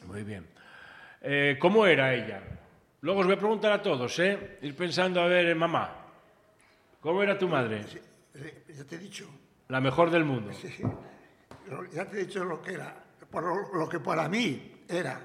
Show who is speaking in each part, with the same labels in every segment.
Speaker 1: Muy bien. ¿Cómo era ella? Luego os voy a preguntar a todos, Ir pensando, a ver, mamá, ¿cómo era tu madre?
Speaker 2: Sí, ya te he dicho.
Speaker 1: La mejor del mundo.
Speaker 2: Sí, ya te he dicho lo que era, lo que para mí era.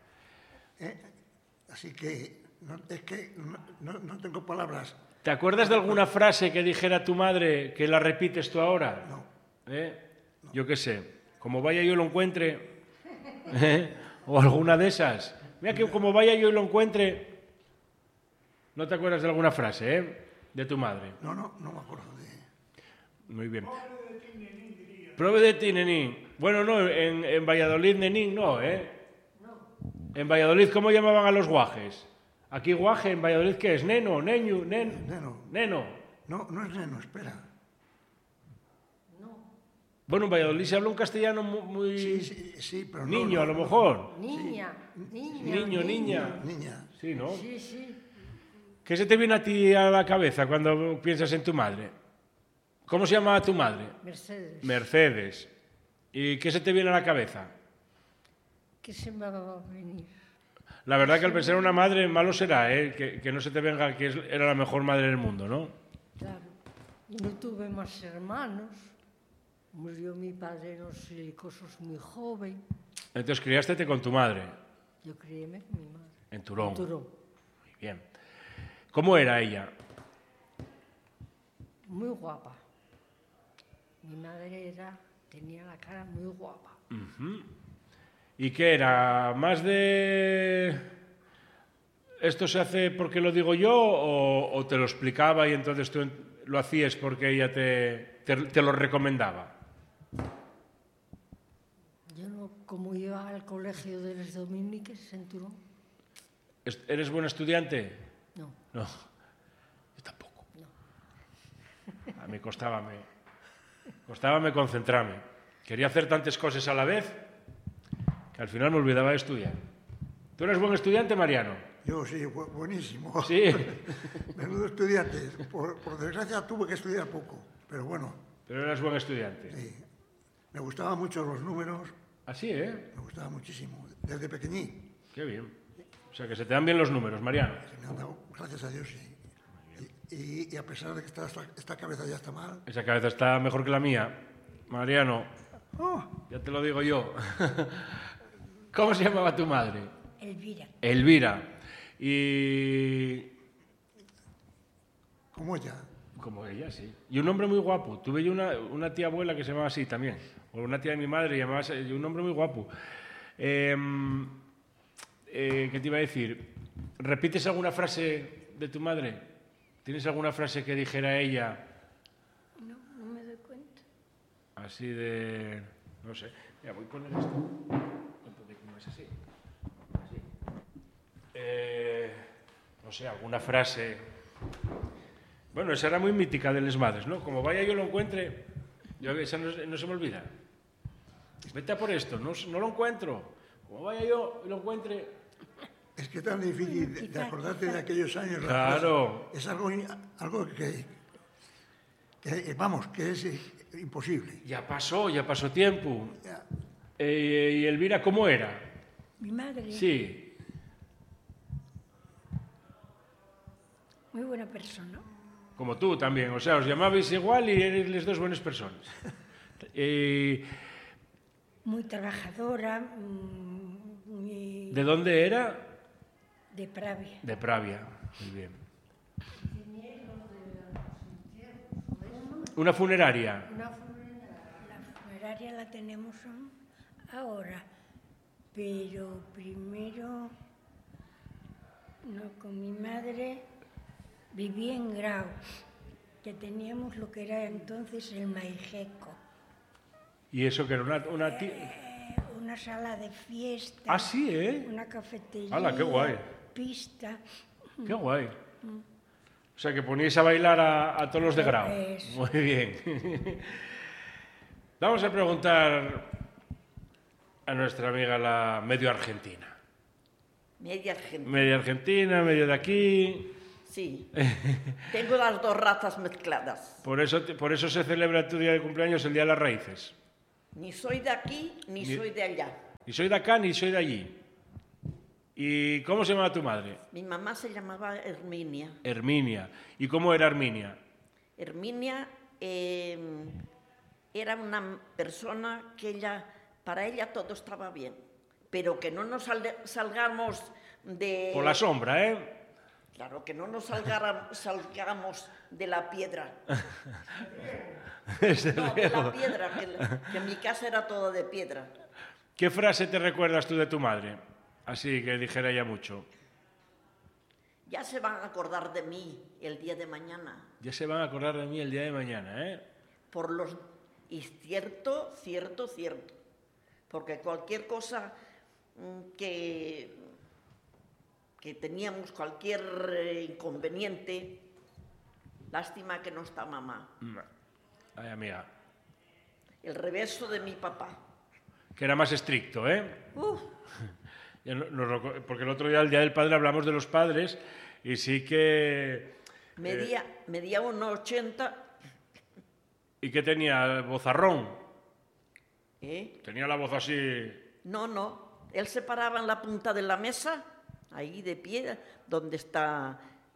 Speaker 2: Así que no tengo palabras.
Speaker 1: ¿Te acuerdas de alguna frase que dijera tu madre que la repites tú ahora?
Speaker 2: No.
Speaker 1: Yo qué sé, como vaya yo lo encuentre, o alguna de esas. Mira que como vaya yo lo encuentre, ¿no te acuerdas de alguna frase, de tu madre?
Speaker 2: No me acuerdo de...
Speaker 1: Muy bien. Prove de ti, nenín. Bueno, no, en Valladolid, nenín, no, En Valladolid, ¿cómo llamaban a los guajes? Aquí guaje, en Valladolid, ¿qué es? ¿Neno? ¿Neño? ¿Neno?
Speaker 2: No es neno, espera.
Speaker 1: Bueno, en Valladolid se habla un castellano muy...
Speaker 2: Sí, pero no...
Speaker 1: Niño, a lo mejor.
Speaker 3: Niña.
Speaker 2: Niña.
Speaker 1: Sí, ¿no?
Speaker 3: Sí.
Speaker 1: ¿Qué se te viene a ti a la cabeza cuando piensas en tu madre? ¿Cómo se llamaba tu madre? Mercedes. ¿Y qué se te viene a la cabeza?
Speaker 3: ¿Qué se me va a venir?
Speaker 1: La verdad que al pensar en una madre, malo será, que no se te venga que era la mejor madre del mundo, ¿no?
Speaker 3: Claro. Y no tuve más hermanos. Murió mi padre, no sé, cosas muy joven.
Speaker 1: Entonces criástete con tu madre.
Speaker 3: Yo criéme con mi madre.
Speaker 1: En Turón.
Speaker 3: En Turón.
Speaker 1: Muy bien. ¿Cómo era ella?
Speaker 3: Muy guapa. Mi madre tenía la cara muy guapa.
Speaker 1: ¿Y qué era? ¿Más de esto se hace porque lo digo yo o te lo explicaba y entonces tú lo hacías porque ella te lo recomendaba?
Speaker 3: Yo no, como iba al colegio de los dominiques en Turón.
Speaker 1: ¿Eres buena estudiante?
Speaker 3: No.
Speaker 1: No, yo tampoco.
Speaker 3: No.
Speaker 1: A mí costábame concentrarme. Quería hacer tantas cosas a la vez que al final me olvidaba de estudiar. ¿Tú eres buen estudiante, Mariano?
Speaker 2: Yo sí, buenísimo.
Speaker 1: Sí.
Speaker 2: Menudo estudiante. Por desgracia tuve que estudiar poco, pero bueno.
Speaker 1: Pero eras buen estudiante.
Speaker 2: Sí. Me gustaban mucho los números.
Speaker 1: ¿Ah, sí,
Speaker 2: Me gustaba muchísimo, desde pequeñín.
Speaker 1: Qué bien. O sea, que se te dan bien los números, Mariano.
Speaker 2: Se me han dado, gracias a Dios, sí. Y a pesar de que esta cabeza ya está mal...
Speaker 1: Esa cabeza está mejor que la mía. Mariano, ya te lo digo yo. ¿Cómo se llamaba tu madre?
Speaker 3: Elvira.
Speaker 1: Elvira. Y...
Speaker 2: Como ella.
Speaker 1: Como ella, sí. Y un hombre muy guapo. Tuve yo una tía abuela que se llamaba así también. O una tía de mi madre llamaba así, un hombre muy guapo. ¿Qué te iba a decir? ¿Repites alguna frase de tu madre? ¿Tienes alguna frase que dijera ella?
Speaker 3: No me doy cuenta.
Speaker 1: Así de... no sé. Mira, voy a poner esto. ¿Cómo es así? No sé, alguna frase... Bueno, esa era muy mítica de las madres, ¿no? Como vaya yo lo encuentre, esa no se me olvida. Vete a por esto, no lo encuentro. Como vaya yo lo encuentre...
Speaker 2: Es que es tan difícil de acordarte de aquellos años.
Speaker 1: Claro.
Speaker 2: Es algo que es imposible.
Speaker 1: Ya pasó tiempo.
Speaker 2: Ya.
Speaker 1: ¿Y Elvira cómo era?
Speaker 3: Mi madre.
Speaker 1: Sí.
Speaker 3: Muy buena persona.
Speaker 1: Como tú también, o sea, os llamabais igual y eres las dos buenas personas.
Speaker 3: Muy trabajadora.
Speaker 1: ¿De dónde era?
Speaker 3: De Pravia.
Speaker 1: De Pravia, muy bien. ¿Una funeraria?
Speaker 3: La funeraria la tenemos ahora, pero primero, con mi madre viví en Grau, que teníamos lo que era entonces el Maijeco.
Speaker 1: ¿Y eso que era
Speaker 3: una sala de fiesta.
Speaker 1: Ah, sí, ¿eh?
Speaker 3: Una cafetería.
Speaker 1: ¡Hala, qué guay!
Speaker 3: Pista.
Speaker 1: ¡Qué guay! O sea, que poníais a bailar a todos los de Grau. Muy bien. Vamos a preguntar a nuestra amiga la medio argentina.
Speaker 4: Media argentina.
Speaker 1: Medio argentina, medio de aquí.
Speaker 4: Sí. Tengo las dos razas mezcladas.
Speaker 1: Por eso se celebra tu día de cumpleaños el Día de las Raíces.
Speaker 4: Ni soy de aquí, ni soy de allá.
Speaker 1: Ni soy de acá, ni soy de allí. ¿Y cómo se llamaba tu madre?
Speaker 4: Mi mamá se llamaba Herminia.
Speaker 1: Herminia. ¿Y cómo era Herminia?
Speaker 4: Herminia era una persona que para ella todo estaba bien, pero que no nos salgamos de...
Speaker 1: Por la sombra, ¿eh?
Speaker 4: Claro, que no nos salgamos de la piedra.
Speaker 1: Desde
Speaker 4: No, de
Speaker 1: luego.
Speaker 4: la piedra, que mi casa era toda de piedra.
Speaker 1: ¿Qué frase te recuerdas tú de tu madre? Así que dijera ella mucho.
Speaker 4: Ya se van a acordar de mí el día de mañana.
Speaker 1: Ya se van a acordar de mí el día de mañana, ¿eh?
Speaker 4: Y cierto. Porque cualquier cosa que teníamos, cualquier inconveniente, lástima que no está mamá.
Speaker 1: Ay, amiga.
Speaker 4: El reverso de mi papá.
Speaker 1: Que era más estricto, ¿eh?
Speaker 4: Uf,
Speaker 1: Porque el otro día, el Día del Padre, hablamos de los padres y sí que...
Speaker 4: medía 1,80.
Speaker 1: ¿Y qué tenía? ¿Vozarrón?
Speaker 4: ¿Eh?
Speaker 1: Tenía la voz así...
Speaker 4: No. Él se paraba en la punta de la mesa, ahí de pie, donde está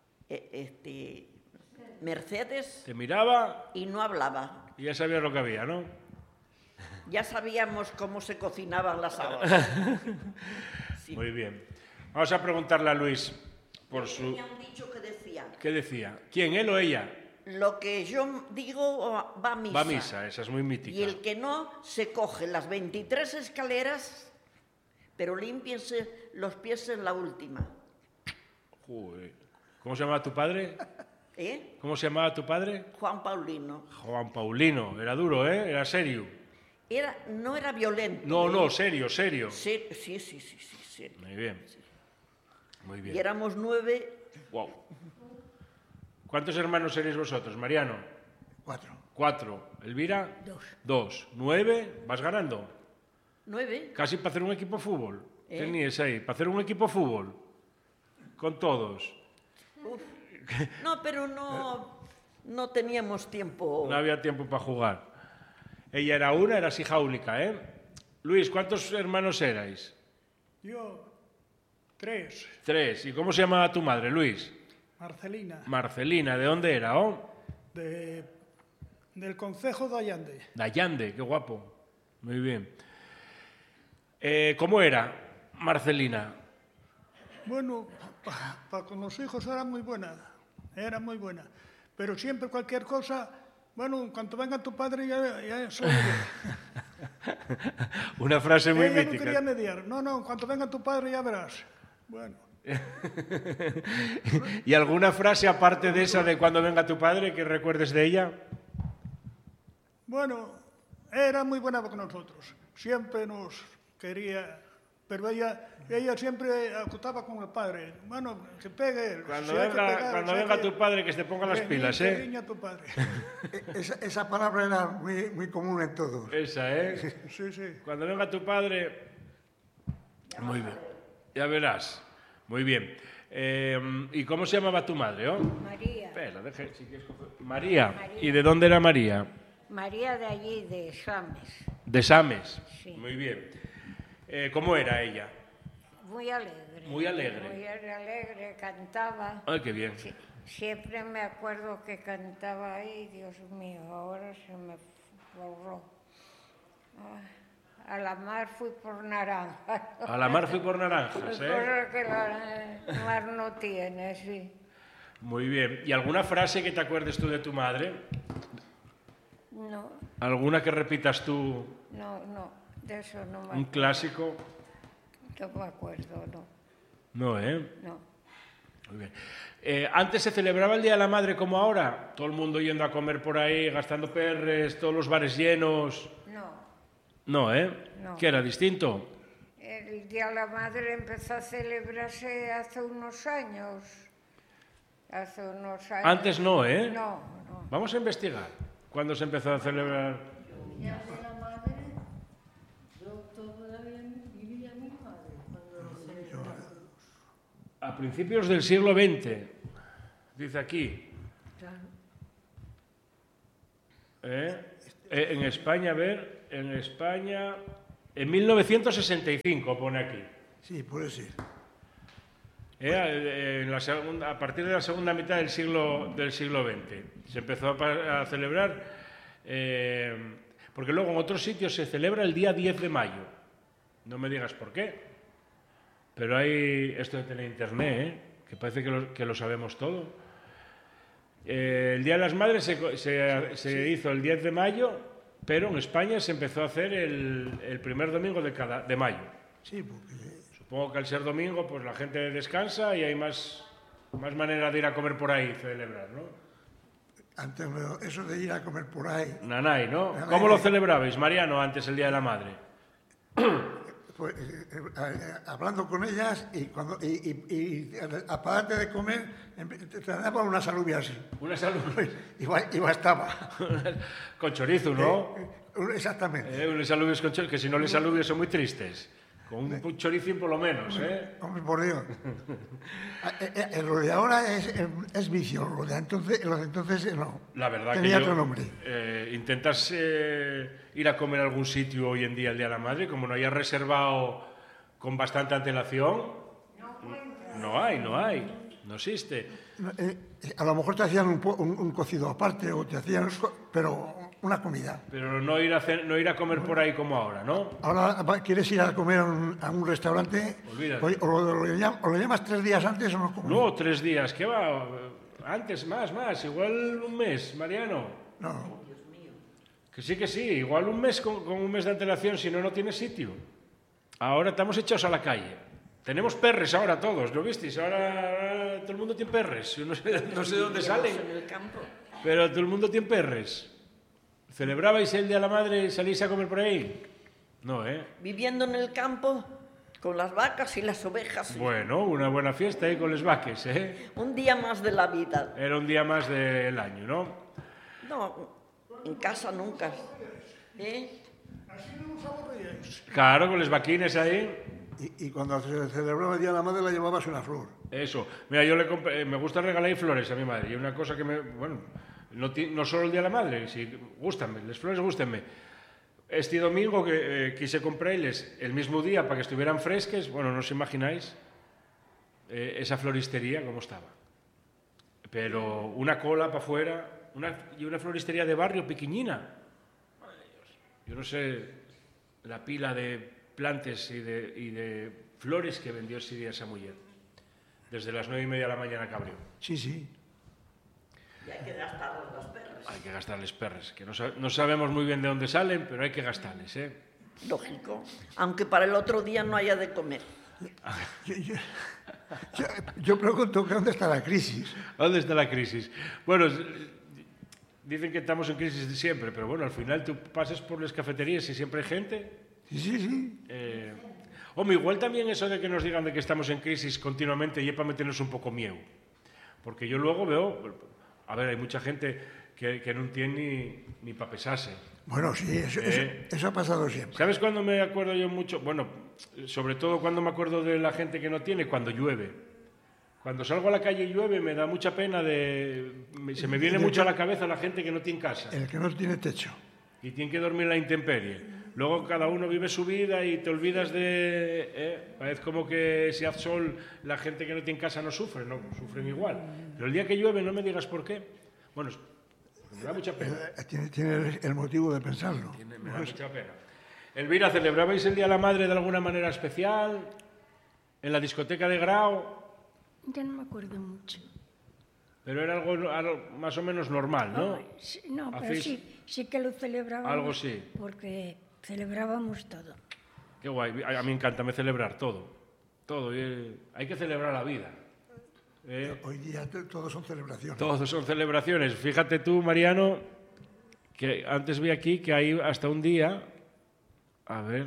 Speaker 4: Mercedes,
Speaker 1: Te miraba
Speaker 4: y no hablaba.
Speaker 1: y ya sabías lo que había, ¿no?
Speaker 4: Ya sabíamos cómo se cocinaban las habas. Sí.
Speaker 1: Muy bien. Vamos a preguntarle a Luis por su...
Speaker 4: Tenía un dicho que decía:
Speaker 1: ¿Qué decía? ¿Quién, él o ella?
Speaker 4: lo que yo digo va a misa.
Speaker 1: Va a misa, esa es muy mítica.
Speaker 4: Y el que no, se coge las 23 escaleras, pero límpiense los pies en la última.
Speaker 1: Joder. ¿Cómo se llamaba tu padre?
Speaker 4: ¿Eh?
Speaker 1: ¿Cómo se llamaba tu padre?
Speaker 4: Juan Paulino.
Speaker 1: Juan Paulino. Era duro, ¿eh? Era serio.
Speaker 4: No era violento.
Speaker 1: No, serio.
Speaker 4: Sí.
Speaker 1: Muy bien. Muy
Speaker 4: Y
Speaker 1: bien.
Speaker 4: éramos 9.
Speaker 1: Wow. ¿Cuántos hermanos seréis vosotros, Mariano?
Speaker 2: 4.
Speaker 1: 4. ¿Elvira?
Speaker 3: 2.
Speaker 1: 2. 9. ¿Vas ganando?
Speaker 4: 9.
Speaker 1: Casi para hacer un equipo de fútbol. Teníais ahí. Para hacer un equipo de fútbol. Con todos.
Speaker 4: No, pero no teníamos tiempo.
Speaker 1: No había tiempo para jugar. Ella era una, eras hija única, ¿eh? Luis, ¿cuántos hermanos erais?
Speaker 5: Yo, 3.
Speaker 1: 3. ¿Y cómo se llamaba tu madre, Luis?
Speaker 5: Marcelina,
Speaker 1: Marcelina. ¿De dónde era? Oh?
Speaker 5: del concejo de Allande.
Speaker 1: De Allande, qué guapo. Muy bien. ¿Cómo era Marcelina?
Speaker 5: Bueno, con los hijos era muy buena. Pero siempre cualquier cosa, bueno, en cuanto venga tu padre ya soy yo.
Speaker 1: Una frase muy
Speaker 5: Ella no
Speaker 1: mítica.
Speaker 5: quería mediar. No, en cuanto venga tu padre ya verás. Bueno,
Speaker 1: ¿Y alguna frase aparte de esa de cuando venga tu padre que recuerdes de ella?
Speaker 5: bueno, era muy buena con nosotros. Siempre nos quería, pero ella siempre acotaba con el padre. Bueno, que pegue él.
Speaker 1: Cuando
Speaker 5: Si hay que
Speaker 1: venga,
Speaker 5: pegar,
Speaker 1: cuando
Speaker 5: si hay
Speaker 1: venga
Speaker 5: que-
Speaker 1: tu padre que se ponga las pilas,
Speaker 5: Que
Speaker 1: ¿eh?
Speaker 5: riña tu padre.
Speaker 2: Esa palabra era muy común en todos.
Speaker 1: Esa, ¿eh?
Speaker 5: Sí.
Speaker 1: Cuando venga tu padre... Muy bien. Ya verás. Muy bien. ¿Y cómo se llamaba tu madre, oh?
Speaker 3: María.
Speaker 1: Espera, si quieres coger... María. ¿Y de dónde era María?
Speaker 3: María de allí, de Sames.
Speaker 1: De Sames.
Speaker 3: Sí.
Speaker 1: Muy bien. ¿Cómo era ella?
Speaker 3: Muy alegre.
Speaker 1: Muy alegre.
Speaker 3: Muy alegre, cantaba.
Speaker 1: Ay, qué bien.
Speaker 3: Sí, siempre me acuerdo que cantaba ahí, Dios mío, ahora se me borró. A la mar fui por naranjas.
Speaker 1: A la mar fui por naranjas, ¿eh?
Speaker 3: Cosa que la mar no tiene, sí.
Speaker 1: Muy bien. ¿Y alguna frase que te acuerdes tú de tu madre?
Speaker 3: No,
Speaker 1: ¿Alguna que repitas tú?
Speaker 3: de eso no me
Speaker 1: ¿Un
Speaker 3: acuerdo.
Speaker 1: clásico?
Speaker 3: No me acuerdo, no.
Speaker 1: No, ¿eh?
Speaker 3: No.
Speaker 1: Muy bien. ¿Antes se celebraba el Día de la Madre como ahora? Todo el mundo yendo a comer por ahí, gastando perres, todos los bares llenos.
Speaker 3: No.
Speaker 1: No, ¿eh?
Speaker 3: No.
Speaker 1: ¿Qué era distinto?
Speaker 3: El Día de la Madre empezó a celebrarse hace unos años.
Speaker 1: Antes no, ¿eh?
Speaker 3: No.
Speaker 1: Vamos a investigar. ¿Cuándo se empezó a celebrar?
Speaker 3: El Día de la Madre, yo todavía vivía mi madre cuando lo celebramos.
Speaker 1: A principios del siglo XX, dice aquí.
Speaker 3: Claro.
Speaker 1: En España, a ver, en España, en 1965 pone aquí.
Speaker 2: Sí, puede ser.
Speaker 1: A partir de la segunda mitad del siglo XX. Se empezó a celebrar, porque luego en otros sitios se celebra el día 10 de mayo. No me digas por qué, pero hay esto de tener internet, que parece que lo sabemos todo. El Día de las Madres se hizo el 10 de mayo, pero en España se empezó a hacer el primer domingo de mayo.
Speaker 2: Sí, porque
Speaker 1: Supongo que al ser domingo, pues la gente descansa y hay más manera de ir a comer por ahí y celebrar, ¿no?
Speaker 2: antes eso de ir a comer por ahí,
Speaker 1: Nanay, ¿no?
Speaker 2: Nanay.
Speaker 1: ¿Cómo lo celebrabais, Mariano, antes el Día de la Madre?
Speaker 2: pues, hablando con ellas y aparte de comer, te daban unas alubias así.
Speaker 1: Una salud.
Speaker 2: Y bastaba.
Speaker 1: Con chorizo, ¿no?
Speaker 2: Exactamente.
Speaker 1: Unos alubios con chorizo, que si no les alubios son muy tristes. Con un choricín por lo menos, ¿eh?
Speaker 2: Hombre, por Dios. Lo de ahora es vicio, lo de entonces no.
Speaker 1: La verdad
Speaker 2: tenía
Speaker 1: que
Speaker 2: otro nombre.
Speaker 1: Intentas ir a comer a algún sitio hoy en día el Día de la Madre, como no hayas reservado con bastante antelación, no hay, no existe.
Speaker 2: A lo mejor te hacían un cocido aparte o te hacían, pero una comida.
Speaker 1: Pero no ir a comer por ahí como ahora, ¿no?
Speaker 2: Ahora quieres ir a comer a un restaurante,
Speaker 1: Olvídate.
Speaker 2: o lo llamas 3 días antes o no comes.
Speaker 1: No, 3 días, ¿qué va? Antes, más, igual un mes, Mariano.
Speaker 2: No.
Speaker 1: Que sí, igual un mes con un mes de antelación, si no, no tiene sitio. Ahora estamos echados a la calle. Tenemos perres ahora todos, ¿lo visteis? Ahora todo el mundo tiene perres. Yo no sé de dónde salen,
Speaker 4: En el campo.
Speaker 1: pero todo el mundo tiene perres. ¿Celebrabais el Día de la Madre y salís a comer por ahí? No, ¿eh?
Speaker 4: Viviendo en el campo con las vacas y las ovejas.
Speaker 1: Bueno, una buena fiesta ahí con los vaques, ¿eh?
Speaker 4: Un día más de la vida.
Speaker 1: Era un día más del año, ¿no?
Speaker 4: No, en casa nunca. ¿Eh?
Speaker 1: Claro, con los vaquines ahí.
Speaker 2: Y cuando se celebraba el Día de la Madre la llevabas una flor.
Speaker 1: Eso. Mira, yo me gusta regalar flores a mi madre. Y una cosa que no solo el Día de la Madre, si gústanme, las flores gústenme. Este domingo que quise comprarles el mismo día para que estuvieran fresques, bueno, no os imagináis esa floristería cómo estaba. Pero una cola para afuera, y una floristería de barrio pequeñina. Madre de Dios. Yo no sé la pila de plantes y de flores que vendió ese día esa mujer. Desde las 9:30 de la mañana que abrió.
Speaker 2: Sí.
Speaker 4: Y hay que gastar los perros.
Speaker 1: Hay que gastarles perres, que no sabemos muy bien de dónde salen, pero hay que gastarles, ¿eh?
Speaker 4: Lógico. Aunque para el otro día no haya de comer.
Speaker 2: Yo pregunto que dónde está la crisis.
Speaker 1: ¿Dónde está la crisis? Bueno, dicen que estamos en crisis de siempre, pero bueno, al final tú pasas por las cafeterías y siempre hay gente.
Speaker 2: Sí.
Speaker 1: Hombre, igual también eso de que nos digan de que estamos en crisis continuamente y es para meternos un poco miedo. Porque yo luego veo, a ver, hay mucha gente que no tiene ni para pesarse.
Speaker 2: Bueno, sí, eso ha pasado siempre.
Speaker 1: ¿Sabes cuándo me acuerdo yo mucho? Bueno, sobre todo cuando me acuerdo de la gente que no tiene, cuando llueve. Cuando salgo a la calle y llueve me da mucha pena se me viene mucho a la cabeza la gente que no tiene casa.
Speaker 2: El que no tiene techo.
Speaker 1: Y tiene que dormir en la intemperie. Luego cada uno vive su vida y te olvidas de... Parece como que si hace sol la gente que no tiene casa no sufre, no sufren igual. Pero el día que llueve no me digas por qué. Bueno, me da mucha pena.
Speaker 2: Tiene el motivo de pensarlo.
Speaker 1: Me da mucha pena. Elvira, ¿celebrabais el Día de la Madre de alguna manera especial? ¿En la discoteca de Grau?
Speaker 6: Ya no me acuerdo mucho.
Speaker 1: Pero era algo más o menos normal, ¿no?
Speaker 6: No, pero sí que lo celebrábamos.
Speaker 1: Algo sí.
Speaker 6: Porque celebrábamos todo.
Speaker 1: Qué guay. A mí me encanta celebrar todo. Todo. Hay que celebrar la vida.
Speaker 2: Hoy día todos son celebraciones.
Speaker 1: Todos son celebraciones. Fíjate tú, Mariano, que antes vi aquí que hay hasta un día... A ver...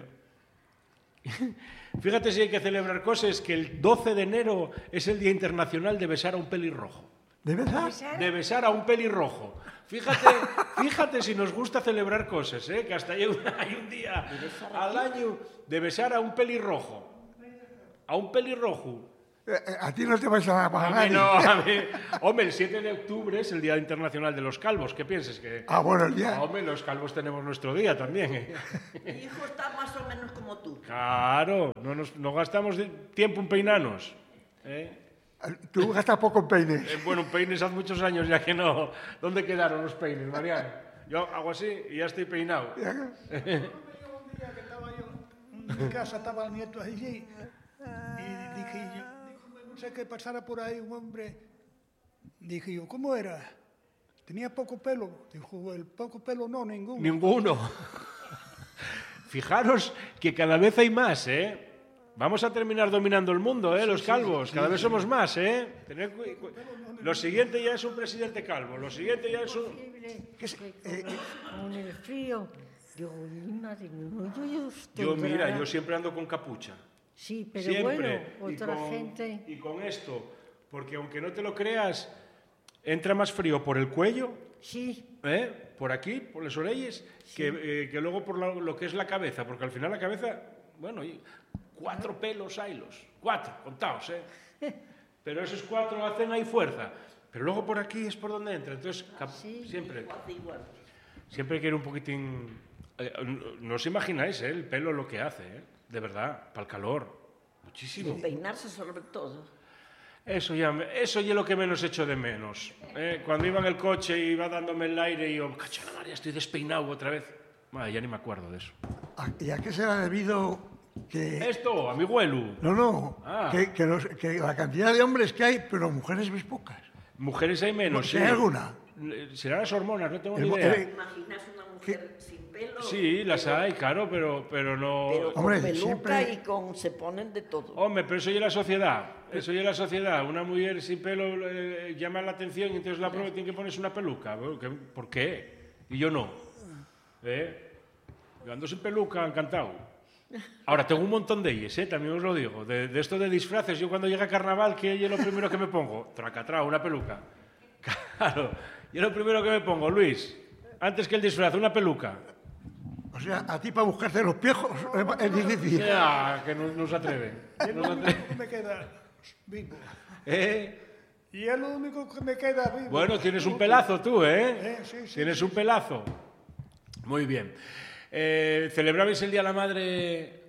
Speaker 1: Fíjate si hay que celebrar cosas, que el 12 de enero es el Día Internacional de besar a un pelirrojo.
Speaker 2: ¿De besar?
Speaker 1: De besar a un pelirrojo. Fíjate si nos gusta celebrar cosas, que hasta hay un día al año de besar a un pelirrojo. A un pelirrojo.
Speaker 2: A ti no te vas a pagar nadie.
Speaker 1: No, a mí. Hombre, el 7 de octubre es el Día Internacional de los Calvos. ¿Qué piensas?
Speaker 2: Bueno, el día.
Speaker 1: Hombre, los calvos tenemos nuestro día también.
Speaker 4: Mi hijo está más o menos como tú.
Speaker 1: Claro, no gastamos tiempo en peinarnos.
Speaker 2: Tú gastas poco en peines.
Speaker 1: Bueno, peines hace muchos años ya que no. ¿Dónde quedaron los peines, Mariano? Yo hago así y ya estoy peinado.
Speaker 5: Un día que estaba yo en mi casa, estaba el nieto allí, y dije yo, no sé qué pasara por ahí un hombre. Dije yo, ¿cómo era? Tenía poco pelo. Dijo, el poco pelo no, ninguno.
Speaker 1: Ninguno. Fijaros que cada vez hay más, ¿eh? Vamos a terminar dominando el mundo, los calvos. Cada vez somos más, ¿eh? Lo siguiente ya es un presidente calvo. Lo siguiente ya es un...
Speaker 3: Con el frío, digo, mi madre, no, yo estoy
Speaker 1: Yo, mira,
Speaker 3: brava.
Speaker 1: yo siempre ando con capucha.
Speaker 3: Sí, pero
Speaker 1: Siempre.
Speaker 3: bueno, otra gente...
Speaker 1: Y con esto, porque aunque no te lo creas, entra más frío por el cuello,
Speaker 3: Sí,
Speaker 1: por aquí, por las orejas, que luego por lo que es la cabeza, porque al final la cabeza, bueno, 4 pelos haylos, 4, contaos, pero esos 4 hacen ahí fuerza, pero luego por aquí es por donde entra, entonces siempre hay que ir un poquitín... no os imagináis, el pelo lo que hace, de verdad, para el calor, muchísimo.
Speaker 4: Y peinarse sobre todo.
Speaker 1: Eso ya es lo que menos echo de menos. Cuando iba en el coche y iba dándome el aire y yo, cacho la María, estoy despeinado otra vez. Madre, ya ni me acuerdo de eso.
Speaker 2: ¿Y a qué será debido que...?
Speaker 1: Esto, a mi abuelo.
Speaker 2: No,
Speaker 1: Ah.
Speaker 2: que la cantidad de hombres que hay, pero mujeres ves pocas.
Speaker 1: Mujeres hay menos, sí.
Speaker 2: ¿Hay alguna?
Speaker 1: Serán las hormonas, no tengo ni
Speaker 2: El-
Speaker 1: idea.
Speaker 2: el-
Speaker 4: ¿Imaginas una mujer sin pelo?
Speaker 1: Sí, las hay, claro, pero no...
Speaker 4: Pero con
Speaker 2: Hombre,
Speaker 4: peluca
Speaker 2: siempre-
Speaker 4: y con... se ponen de todo.
Speaker 1: Hombre, pero eso ya es la sociedad. Eso ya es la sociedad. Una mujer sin pelo llama la atención y entonces la prueba tiene que ponerse una peluca. Bueno, ¿por qué? Y yo no. Yo ando sin peluca, encantado. Ahora, tengo un montón de ellas, también os lo digo. De esto de disfraces, yo cuando llega carnaval, ¿qué es lo primero que me pongo? Tracatrá, una peluca. Claro, yo lo primero que me pongo, Luis, antes que el disfraz, una peluca.
Speaker 2: O sea, a ti para buscarte los piejos es difícil.
Speaker 1: Ya, que no se atreve. No se atreve.
Speaker 5: No me queda vivo.
Speaker 1: ¿Eh?
Speaker 5: Y es lo único que me queda vivo.
Speaker 1: Bueno, tienes un pelazo tú,
Speaker 5: Sí, sí,
Speaker 1: Tienes un pelazo. Muy bien. ¿Celebrabais el Día de la Madre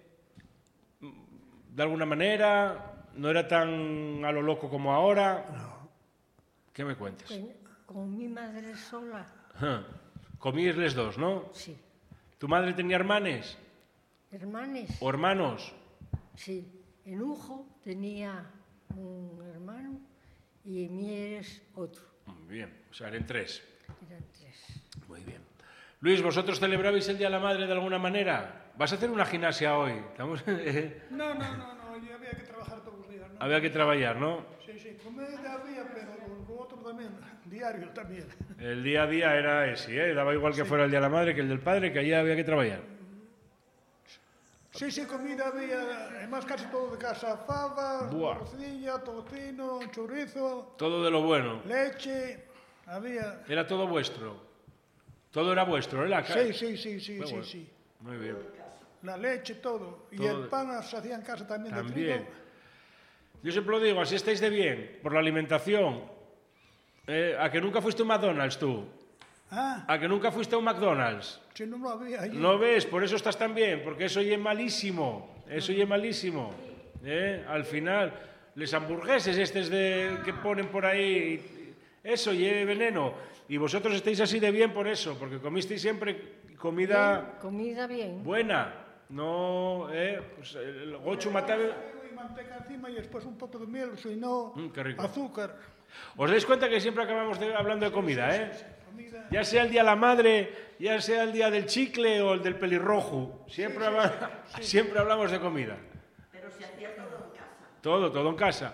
Speaker 1: de alguna manera? ¿No era tan a lo loco como ahora? No. ¿Qué me cuentas?
Speaker 3: con mi madre sola,
Speaker 1: Comíais les dos, ¿no?
Speaker 3: sí.
Speaker 1: ¿Tu madre tenía hermanes
Speaker 3: Hermanes,
Speaker 1: o hermanos?
Speaker 3: sí. En Ujo tenía un hermano y en Mieres otro.
Speaker 1: Muy bien, o sea, eran 3.
Speaker 3: Eran 3.
Speaker 1: Muy bien. Luis, ¿vosotros celebrabais el Día de la Madre de alguna manera? ¿Vas a hacer una gimnasia hoy? ¿Estamos?
Speaker 5: No, yo había que trabajar todos los días, ¿no?
Speaker 1: Había que trabajar, ¿no?
Speaker 5: Sí, comida había, pero lo otro también, diario también.
Speaker 1: El día a día era ese, daba igual que fuera el Día de la Madre que el del Padre, que allí había que trabajar.
Speaker 5: Sí, comida había, además casi todo de casa, fava,
Speaker 1: Buah.
Speaker 5: morcilla, tocino, chorizo,
Speaker 1: Todo de lo bueno.
Speaker 5: leche, había...
Speaker 1: Era todo vuestro. Todo era vuestro, ¿eh?
Speaker 5: Sí.
Speaker 1: Muy bien.
Speaker 5: La leche, todo. Y
Speaker 1: Todo.
Speaker 5: el pan se hacía en casa también, de
Speaker 1: También.
Speaker 5: trigo.
Speaker 1: Yo siempre lo digo, así estáis de bien, por la alimentación. ¿A que nunca fuiste a un McDonald's tú?
Speaker 5: Ah,
Speaker 1: ¿A que nunca fuiste a un McDonald's?
Speaker 5: si no lo había allí.
Speaker 1: ¿No ves? Por eso estás tan bien, porque eso ya es malísimo. Eso ya es malísimo. Al final, les hamburgueses que ponen por ahí, eso ya es veneno. Y vosotros estáis así de bien por eso, porque comisteis siempre comida
Speaker 3: Comida bien.
Speaker 1: buena. No, pues el gochu mataba...
Speaker 5: Y manteca encima y después un poco de miel, si no,
Speaker 1: qué rico.
Speaker 5: azúcar.
Speaker 1: ¿Os dais cuenta que siempre acabamos hablando de comida,
Speaker 5: Comida.
Speaker 1: Ya sea el Día de la Madre, ya sea el Día del Chicle o el del pelirrojo. Siempre hablamos de comida.
Speaker 4: Pero se hacía todo en casa.
Speaker 1: Todo en casa.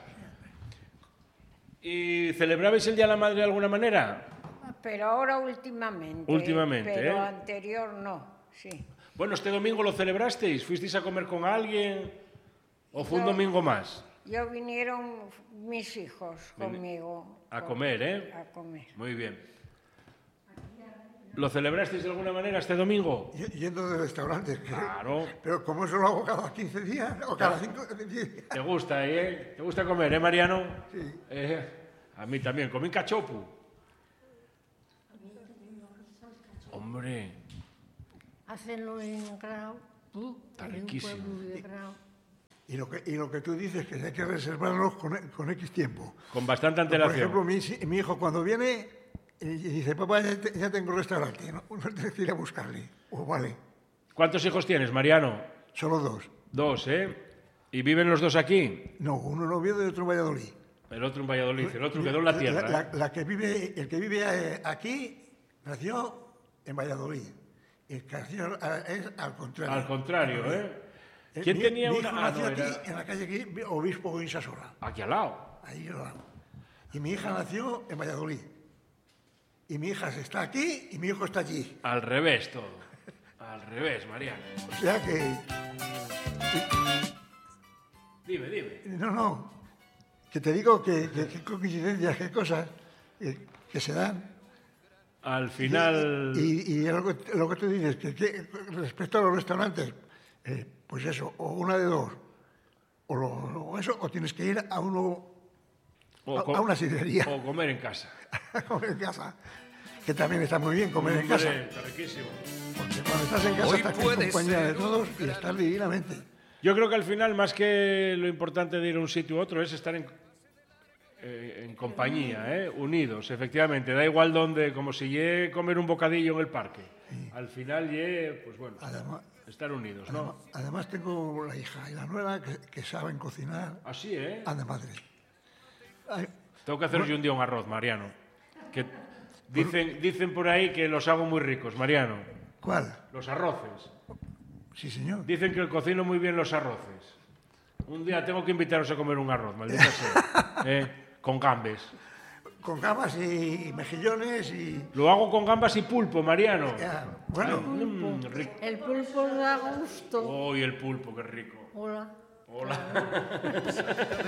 Speaker 1: ¿Y celebrabais el Día de la Madre de alguna manera?
Speaker 6: Pero ahora últimamente.
Speaker 1: Últimamente,
Speaker 6: Pero
Speaker 1: ¿eh?
Speaker 6: anterior no, sí.
Speaker 1: Bueno, ¿este domingo lo celebrasteis? ¿Fuisteis a comer con alguien? ¿O fue un domingo más?
Speaker 6: Yo vinieron mis hijos conmigo.
Speaker 1: A comer, ¿eh?
Speaker 6: A comer.
Speaker 1: Muy bien. ¿Lo celebrasteis de alguna manera este domingo?
Speaker 2: Yendo de restaurantes.
Speaker 1: Claro.
Speaker 2: Pero como eso lo hago cada 15 días o cada 5 días.
Speaker 1: ¿Te gusta, ¿Te gusta comer, Mariano?
Speaker 2: Sí.
Speaker 1: A mí también. ¿Comí cachopu? Hombre,
Speaker 3: Hacenlo en Grau,
Speaker 1: Está
Speaker 3: en un
Speaker 1: riquísimo.
Speaker 3: pueblo de Grau.
Speaker 2: Y lo que tú dices que hay que reservarlos con X tiempo.
Speaker 1: Con bastante
Speaker 2: Por
Speaker 1: antelación.
Speaker 2: ejemplo, mi hijo cuando viene y dice, papá, ya tengo restaurante, no tienes que ir a buscarle. Pues vale,
Speaker 1: ¿Cuántos hijos tienes, Mariano?
Speaker 2: solo 2.
Speaker 1: 2, ¿eh? ¿Y viven los dos aquí?
Speaker 2: No, uno en Oviedo y otro en Valladolid.
Speaker 1: El otro en Valladolid, el otro quedó en la tierra. ¿eh?
Speaker 2: El que vive aquí nació en Valladolid. El que nació es al contrario.
Speaker 1: Al contrario, ¿eh? ¿Quién tenía
Speaker 2: mi
Speaker 1: una?
Speaker 2: hijo nació aquí, en la calle aquí, Obispo Insasola,
Speaker 1: Aquí al lado.
Speaker 2: ahí al lado. Y mi hija nació en Valladolid. Y mi hija está aquí y mi hijo está allí.
Speaker 1: Al revés todo. Al revés, Mariano.
Speaker 2: O sea que...
Speaker 1: Dime.
Speaker 2: No. Que te digo que coincidencias, qué cosas que se dan.
Speaker 1: Al final...
Speaker 2: Y lo que tú dices, que respecto a los restaurantes, pues eso, o una de dos, o eso, o tienes que ir a uno, a una sidrería,
Speaker 1: O comer en casa.
Speaker 2: a comer en casa, que también está muy bien comer en casa,
Speaker 1: Está riquísimo.
Speaker 2: porque cuando estás en casa estás en compañía de todos y estás divinamente.
Speaker 1: Yo creo que al final, más que lo importante de ir a un sitio u otro, es estar en compañía, unidos, efectivamente. Da igual dónde, como si lle comer un bocadillo en el parque. Al final pues bueno, estar unidos, ¿no?
Speaker 2: Además tengo la hija y la nuera que saben cocinar
Speaker 1: Así, ¿eh?
Speaker 2: a de madre. Ay,
Speaker 1: Tengo que hacer yo un día un arroz, Mariano. Que dicen por ahí que los hago muy ricos, Mariano.
Speaker 2: ¿Cuál?
Speaker 1: Los arroces.
Speaker 2: Sí, señor.
Speaker 1: Dicen que cocino muy bien los arroces. Un día tengo que invitaros a comer un arroz, maldita sea. Con gambes.
Speaker 2: Con gambas y mejillones y...
Speaker 1: Lo hago con gambas y pulpo, Mariano.
Speaker 2: Bueno,
Speaker 1: Rico.
Speaker 3: El pulpo da gusto.
Speaker 1: ¡Uy, el pulpo, qué rico!
Speaker 3: Hola.
Speaker 1: Hola.